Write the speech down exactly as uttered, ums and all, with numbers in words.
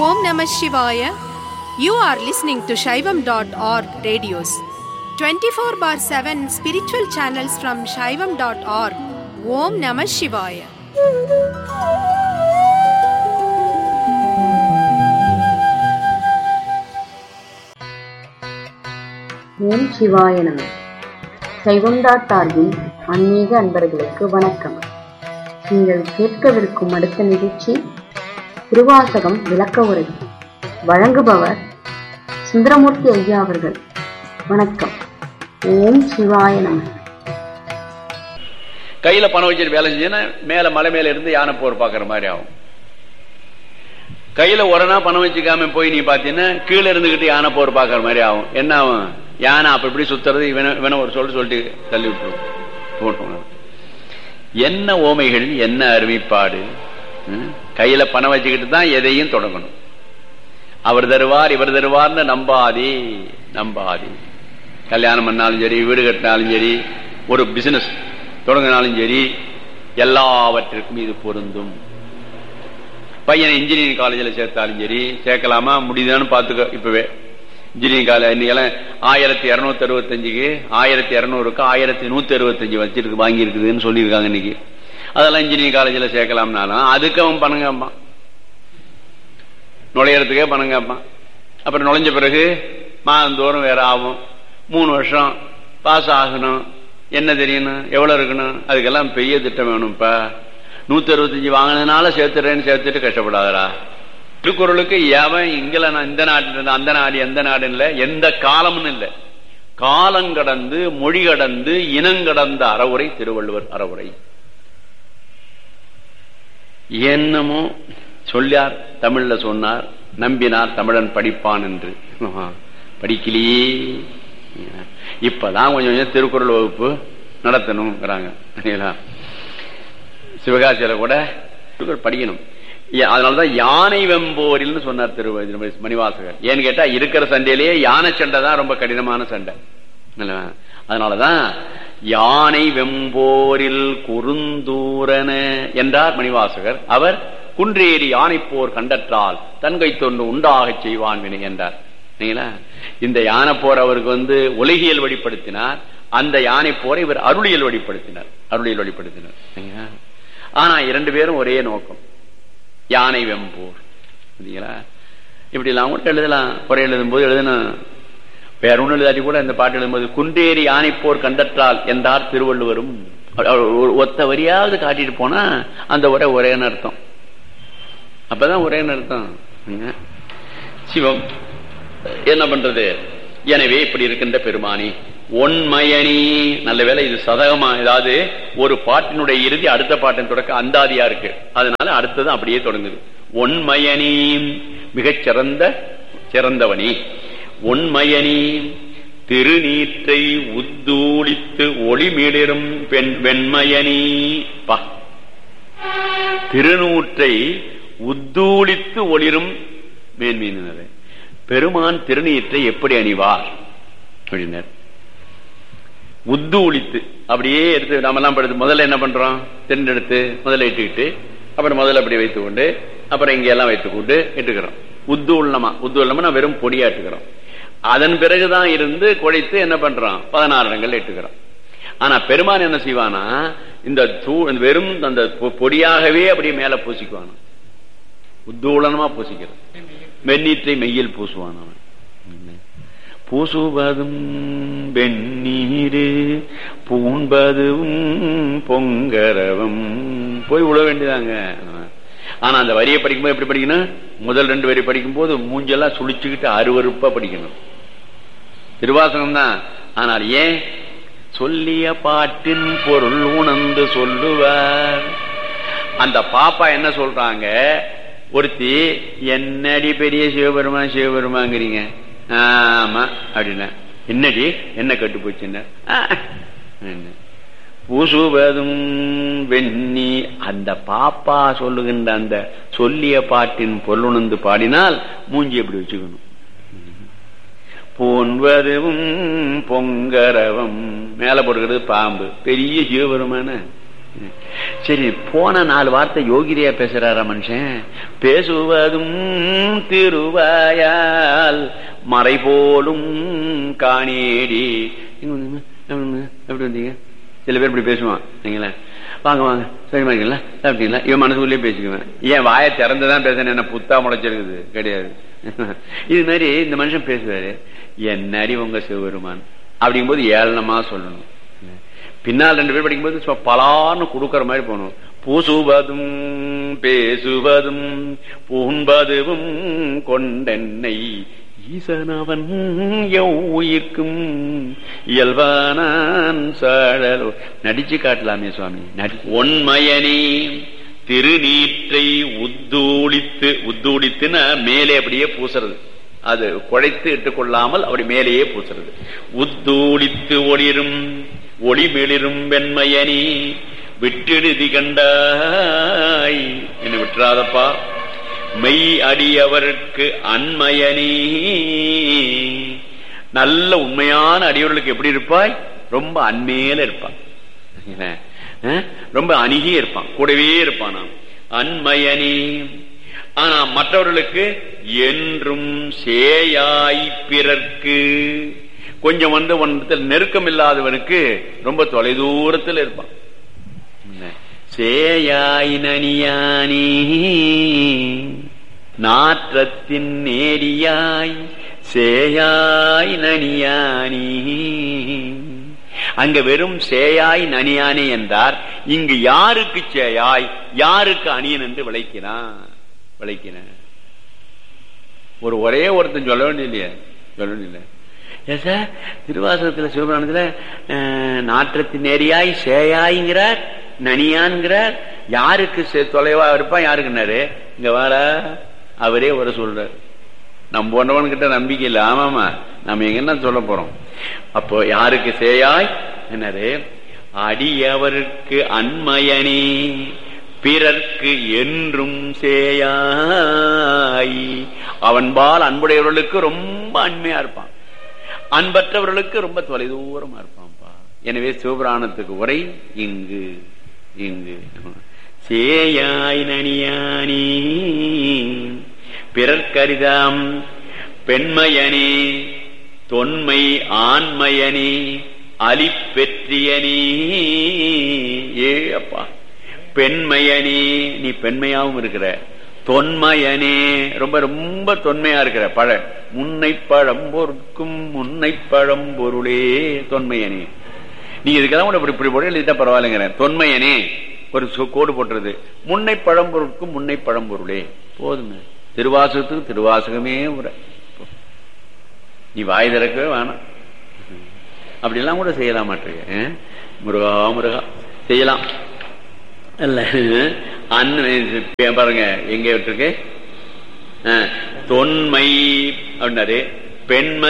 Om Namah Shivaya. You are listening to Shaivam dot org radios. twenty-four bar seven spiritual channels from Shaivam dot org. Om Namah Shivaya. ஓம் சிவாய நம. சைவம் dot ஆர்கின் ஆன்மீக அன்பர்களுக்கு வணக்கம். நீங்கள் கேட்கவிருக்கும் அடுத்த நிகழ்ச்சி திருவாசகம் விளக்க உரை. வழங்குபவர் சுந்தரமூர்த்தி ஐயா அவர்கள். வணக்கம். ஓம் சிவாய நம. கையில பணம் வச்சுட்டு வேலை செஞ்சீங்கன்னா மேல மலை மேல இருந்து யானை போர் பாக்குற மாதிரி ஆகும். கையில உடனே பணம் வச்சுக்காம போய் நீ பாத்தீங்கன்னா கீழே இருந்துகிட்டு யானை போர் பாக்குற மாதிரி ஆகும். என்ன ஆகும்? யானை அப்படி இப்படி சுத்துறது இவன ஒரு சொல்லு சொல்லிட்டு தள்ளி விட்டுரும். என்ன ஓமைகள், என்ன அறிவிப்பாடு. கையில பணம் வச்சுக்கிட்டு தான் எதையும் தொடங்கணும். அவர் தருவார் இவர் தருவார்னு நம்பாதே நம்பாதே. கல்யாணம் பண்ணாலும் சரி, வீடு கட்டினாலும் சரி, ஒரு பிசினஸ் தொடங்கினாலும் சரி, எல்லாவற்றிற்கும் இது பொருந்தும். பையனை இன்ஜினியரிங் காலேஜில் சேர்த்தாலும் சரி, சேர்க்கலாமா முடியுதான்னு பார்த்துக்க. இப்பவே இன்ஜினியரிங் காலேஜ் இன்னைக்கெல்லாம் ஆயிரத்தி இருநூத்தி அறுபத்தி அஞ்சுக்கு ஆயிரத்தி இருநூறுக்கு ஆயிரத்தி நூத்தி அறுபத்தி அஞ்சு வச்சிருக்கு வாங்கி இருக்குதுன்னு சொல்லியிருக்காங்க இன்னைக்கு. அதெல்லாம் இன்ஜினியரிங் காலேஜில் சேர்க்கலாம்னாலும் அதுக்கு அவன் பணம் கேட்பான், நுழையறதுக்கே பணம் கேட்பான். அப்புறம் நுழைஞ்ச பிறகு மாதந்தோறும் வேற ஆகும். மூணு வருஷம் பாஸ் ஆகணும். என்ன தெரியணும், எவ்வளவு இருக்கணும், அதுக்கெல்லாம் பெரிய திட்டம் வேணும்ப்பா. நூத்தி அறுபத்தஞ்சு வாங்கினதுனால சேர்த்துறேன்னு சேர்த்துட்டு கஷ்டப்படாதரா. திருக்குறளுக்கு எவன் இங்கல இந்த நாட்டு அந்த நாடு எந்த நாடு இல்ல, எந்த காலம்னு இல்ல, காலங்கடந்து மொழி கடந்து இனங்கடந்த அறவுரை திருவள்ளுவர் அறவுரை. என்னமோ சொல்லார், தமிழ்ல சொன்னார், நம்பினார் தமிழன் படிப்பான் என்று. படிக்கலையே. இப்பதான் கொஞ்சம் கொஞ்சம் திருக்குறள் வகுப்பு நடத்தணும்ங்கிறாங்க. சிவகாசியில கூட படிக்கணும். அதனாலதான் யானை வெம்போரில் சொன்னார் திரு மணிவாசகர். ஏன்னு கேட்டா இருக்கிற சண்டையிலேயே யானை சண்டை தான் ரொம்ப கடினமான சண்டை. அதனாலதான் யானை வெம்போரில் குறுந்தூரன என்றார் மணிவாசகர். அவர் குன்றேறி யானை போர் கண்டற்றால் தன்கை தொண்டு உண்டாக செய்வான் வினை என்றார். இந்த யானை போர் அவருக்கு வந்து உலகியல் வெளிப்படுத்தினார், அந்த யானை போரை இவர் அருளியல் வெளிப்படுத்தினார் அருளியல் வெளிப்படுத்தினார். ஆனா இரண்டு பேரும் ஒரே நோக்கம், யானை வெம்போர். இப்படி எல்லாம் கூட எழுதலாம். குறை எழுதும் போது எழுதணும், வேற ஒண்ணு எழுதாட்டி கூட இந்த பாட்டு எழுதும்போது குன்றேறி யானை போர் கண்டற்றால் என்றார் திருவள்ளுவரும். ஒத்த வரியாவது காட்டிட்டு போனா அந்த ஒரே ஒரே அர்த்தம். அப்பதான் ஒரே அர்த்தம். சிவம் என்ன பண்றது? எனவே இப்படி இருக்கின்ற பெருமானி ஒன்மயனி. நல்ல வேலை இது சதகமா, ஏதாவது ஒரு பாட்டினுடைய இறுதி அடுத்த பாட்டின் தொடக்க அந்தாதியா இருக்கு. அதனால அடுத்தது அப்படியே தொடங்குது. ஒன்மயனி மிகச் சிறந்த சிறந்தவனி. ஒன்மயனி திருநீற்றை உத்தூளித்து ஒளிமிளிரும் பெண் வெண்மயனி. பா, திருநூற்றை உத்தூளித்து ஒளிரும் மேன்மீனது. பெருமான் திருநீற்றை எப்படி அணிவார் அப்படின்னார். உத்தூளித்து அப்படியே எடுத்து நாம எல்லாம் படுத்து முதல்ல என்ன பண்றோம், தென்னெடுத்து முதல்ல இட்டுக்கிட்டு அப்புறம் முதல்ல அப்படி வைத்துக் கொண்டு அப்புறம் இங்க எல்லாம் வைத்துக் கொண்டு இட்டுக்கிறோம். உத்தூள்ளமா உத்தூள்ளமா வெறும் பொடியா இட்டுக்கிறோம். அதன் பிறகுதான் இருந்து குழைத்து என்ன பண்றோம், பதினாறு இடங்கள் இட்டுக்கிறோம். ஆனா பெருமான் என்ன செய்வானா, இந்த வெறும் அந்த பொடியாகவே அப்படியே மேல பூசிக்குவானா, உத்தூளனமா பூசிக்கிறது. வெந்நீற்றை மெய்யில் பூசுவான் அவன். பூசுவதும் வெந்நீரு பூண்பதும் பொங்கரவும் போய் விழ வேண்டியதாங்க. ஆனா அந்த வரியை படிக்கும்போது எப்படி படிக்கணும், முதல் ரெண்டு வரி படிக்கும் போது மூஞ்செல்லாம் சுழிச்சுக்கிட்டு அருவருப்பா படிக்கணும். திருவாசகம் தான். ஆனால் ஏன் சொல்லிய பாட்டின் பொருள் உணர்ந்து சொல்லுவார். அந்த பாப்பா என்ன சொல்றாங்க, ஒருத்தி என்னடி பெரிய சிவபெருமான் சிவபெருமாங்கிறீங்க. ஆமா அப்படின்னா என்னடி என்ன கட்டு போச்சுன்னா பூசுவதும் வெண்ணி. அந்த பாப்பா சொல்லுகின்ற அந்த சொல்லிய பாட்டின் பொருளுணர்ந்து பாடினால் மூஞ்சி எப்படி வச்சுக்கணும். போன்வதும் பொங்கரவம் மேல போடுகிறது பாம்பு, பெரிய சிவபெருமான சரி, போன நாலு வார்த்தை யோகிதையா பேசுறாரா மனுஷன்? பேசுவதும் திருவாயால் மறை போலும் காணேடி. எப்படி வந்தீங்க? சில பேர் இப்படி பேசுவான். நீங்களா வாங்க வாங்க சரிமா இருக்கீங்களா அப்படிங்களா? இவன் மனசுக்குள்ளேயே பேசிக்குவேன். ஏன் வாயை திறந்துதான் பேசுறேன், என்ன புத்தா முளைச்சிருக்குது கிடையாது. இது மாதிரி இந்த மனுஷன் பேசுவாரு, என்னடி உங்க சிவபெருமான் அப்படிங்கும் போது ஏளனமா சொல்லணும். பின்னால் ரெண்டு பேர் படிக்கும்போது பலான்னு கொடுக்கற மாதிரி போகணும். பூசுவதும் பேசுவதும் பூண்பதுவும் கொண்டென்னை ஈசனவன் உயிர்க்கும் இயல்பானான் சாழலோ. நடிச்சு காட்டலாமே சுவாமி. ஒன்மயனே திருநீற்றை உத்தூளித்து, உத்தூளித்துன்னா மேலே அப்படியே பூசுறது, அது குழைத்து இட்டுக் கொள்ளாமல் அப்படி மேலேயே பூசுறது. உத்தூளித்து ஒளிரும் ஒளிமிளிரும் வெண்மையனி விட்டெழுதி கண்டாய், என்ன விட்டுறாதப்பா. மெய் அடியவருக்கு அன்மயனி, நல்ல உண்மையான அடியவர்களுக்கு எப்படி இருப்பாய்? ரொம்ப அண்மையில இருப்பான், ரொம்ப அணுகியே இருப்பான், கூடவே இருப்பான். அன்மயனி. ஆனா மற்றவர்களுக்கு என்றும் சேயாய் பிறர்க்கு, கொஞ்சம் வந்து ஒன்றத்தில் நெருக்கம் இல்லாதவனுக்கு ரொம்ப தொலைதூரத்தில் இருப்பான். சேயாய் நனியானி நாற்றத்தின் நேரியாய் சேயாய் நனியானி. அங்க வெறும் சேயாய் நனியானி என்றார். இங்கு யாருக்கு சேயாய் யாருக்கு அணியன் என்று விளைக்கிறான் விளைக்கிறான் ஒரு ஒரே ஒருத்தன் சொல்ல வேண்டிய சொல்ல வேண்டிய சார். திருவாசகத்துல சிவபுராணத்துல நாற்றத்தின் நேரியாய் சேயாய்ங்கிறார், நனியான்கிறார். யாருக்கு தொலைவா இருப்பான் யாருக்குன்னாரு? இங்க வார அவரே வர சொல்றார். நம்ம போன்றவன் கிட்ட நம்பிக்கை இல்லை. ஆமாமா, நம்ம எங்க என்ன சொல்ல போறோம்? அப்போ யாருக்கு சேயாய் என்னாரு? அடியவருக்கு அன்மயனி பிறர்க்கு என்றும் சேயாய். அவன்பால் அன்புடையவர்களுக்கு ரொம்ப அண்மையா இருப்பான், அன்பற்றவர்களுக்கு ரொம்ப தொலைதூரமா இருப்பான்ப்பா. எனவே சிவபுராணத்துக்கு உரை இங்கு இங்கு சேயாய் நனியானி பிறர்க்கரிதாம் பெண்மையனி தொன்மை ஆண்மையனி அலிப்பெற்றியனி. ஏ அப்பா, பெண்மையனி நீ பெண்மையாவும் இருக்கிற, தொன்மையனே ரொம்ப ரொம்ப தொன்மையா இருக்கிற. பழ முன்னை பழம் பொருட்கும் முன்னை பழம் பொருளே தொன்மையனே. நீ இதுக்கெல்லாம் கூட இப்படி போட எழுதிட்டா பரவாயில்லைங்கிற. தொன்மையனே ஒரு கோடு போட்டுறது. முன்னை பழம் பொருட்கும் முன்னை பழம் பொருளே போதுமே. திருவாசகத்துக்கு திருவாசகமே உரை. நீ வாய் திறக்கவே வேணாம். அப்படிலாம் கூட செய்யலாம் மாட்டிருக்க. முருகா முருகா செய்யலாம் அல்ல. அண்ணன் பாருங்க எங்க விட்டுருக்கு. தொன்மை அப்படின்னாரு. பெண்மை